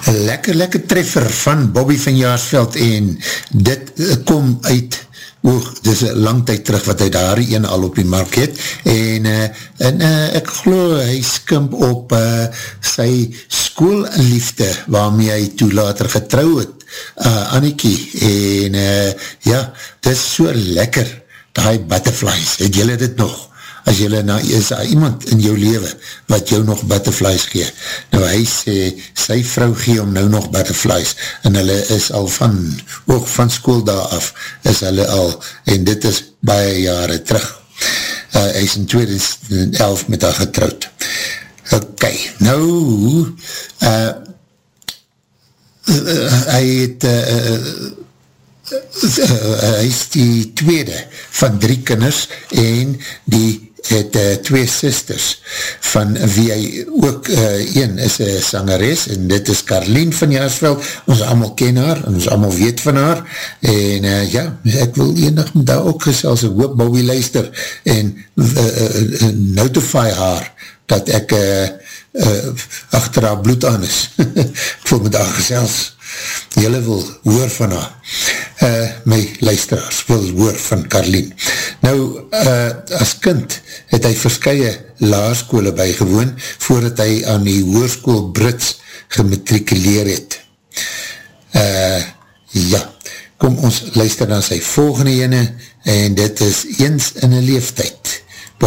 lekker treffer van Bobby van Jaarsveld en dit kom uit dis een lang tyd terug wat hy daar een al op die mark het en ek glo hy skimp op sy skoolliefde waarmee hy toe later getrou het Anniekie en ja, dit is so lekker die butterflies, het julle dit nog? As jylle is iemand in jou lewe wat jou nog butterflies gee. Nou hy sê, sy vrou gee hom nou nog butterflies en hulle is al ook van school daar af, is hulle al, en dit is baie jare terug. Hy is in 2011 met haar getrouwd. Ok, nou, hy het hy is die tweede van 3 kinders en die het 2 sisters van wie hy ook een is een sangeres en dit is Carlien van Jaarsveld, ons allemaal ken haar en ons allemaal weet van haar en ja, ek wil enig met daar ook gesels, ek hoop Bobby luister en notify haar dat ek achter haar bloed aan is ek wil met haar gesels jylle wil hoor van haar my luisteraars wil hoor van Carlien nou as kind het hy verskye laerskole bygewoon voordat hy aan die hoërskool Brits gematrikuleer het ja, kom ons luister na sy volgende ene en dit is Eens in 'n Leeftyd